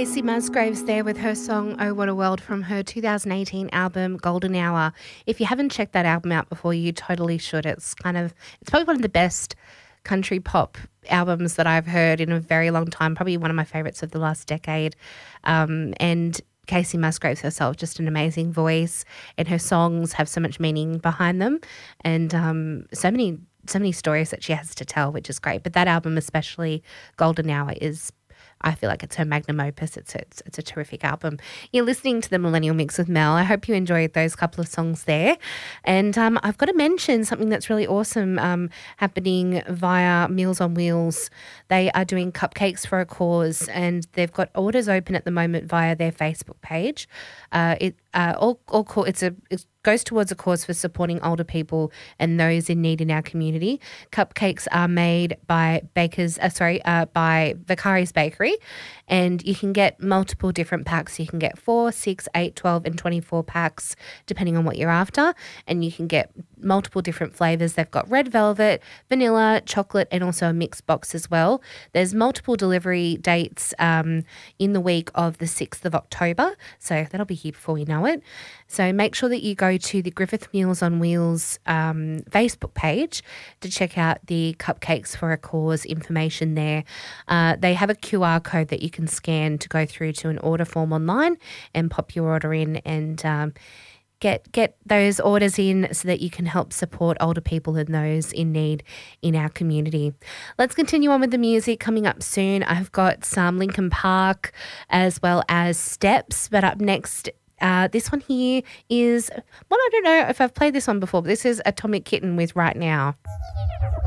Casey Musgraves there with her song Oh What a World from her 2018 album Golden Hour. If you haven't checked that album out before, you totally should. It's probably one of the best country pop albums that I've heard in a very long time, probably one of my favourites of the last decade. And Casey Musgraves herself, just an amazing voice, and her songs have so much meaning behind them, and so many stories that she has to tell, which is great. But that album, especially Golden Hour, I feel like it's her magnum opus. It's a terrific album. You're listening to the Millennial Mix with Mel. I hope you enjoyed those couple of songs there. And I've got to mention something that's really awesome happening via Meals on Wheels. They are doing cupcakes for a cause, and they've got orders open at the moment via their Facebook page. It goes towards a cause for supporting older people and those in need in our community. Cupcakes are made by by Vicari's Bakery, and you can get multiple different packs. You can get 4, 6, 8, 12 and 24 packs depending on what you're after, and you can get multiple different flavours. They've got red velvet, vanilla, chocolate, and also a mixed box as well. There's multiple delivery dates in the week of the 6th of October, so that'll be here before we know it. So make sure that you go to the Griffith Meals on Wheels Facebook page to check out the Cupcakes for a Cause information there. They have a QR code that you can scan to go through to an order form online and pop your order in and get those orders in so that you can help support older people and those in need in our community. Let's continue on with the music. Coming up soon, I've got some Linkin Park as well as Steps, but up next, this one here is, I don't know if I've played this one before, but this is Atomic Kitten with Right Now.